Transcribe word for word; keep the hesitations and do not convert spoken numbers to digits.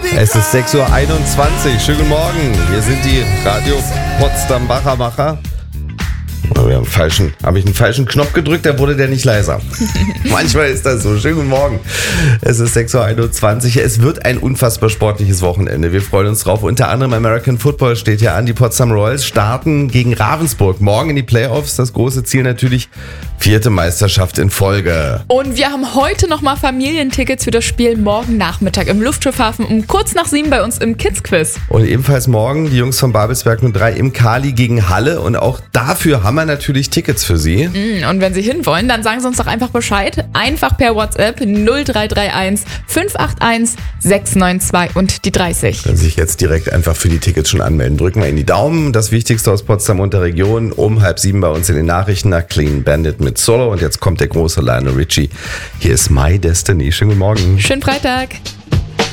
Es ist sechs Uhr einundzwanzig. Schönen guten Morgen. Wir sind die Radio Potsdam Bachermacher. Oh, wir haben falschen, habe ich einen falschen Knopf gedrückt, da wurde der nicht leiser. Manchmal ist das so. Schönen guten Morgen. Es ist sechs Uhr einundzwanzig. Es wird ein unfassbar sportliches Wochenende. Wir freuen uns drauf. Unter anderem American Football steht ja an. Die Potsdam Royals starten gegen Ravensburg. Morgen in die Playoffs. Das große Ziel natürlich vierte Meisterschaft in Folge. Und wir haben heute nochmal Familientickets für das Spiel morgen Nachmittag im Luftschiffhafen um kurz nach sieben bei uns im Kids-Quiz. Und ebenfalls morgen die Jungs von Babelsberg null drei im Kali gegen Halle. Und auch dafür haben wir natürlich Tickets für Sie. Und wenn Sie hinwollen, dann sagen Sie uns doch einfach Bescheid. Einfach per WhatsApp null drei drei eins fünf acht eins sechs neun zwei und die dreißig. Können Sie sich jetzt direkt einfach für die Tickets schon anmelden. Drücken wir in die Daumen. Das Wichtigste aus Potsdam und der Region. Um halb sieben bei uns in den Nachrichten nach Clean Bandit mit Solo. Und jetzt kommt der große Lionel Richie. Hier ist My Destiny. Schönen guten Morgen. Schönen Freitag.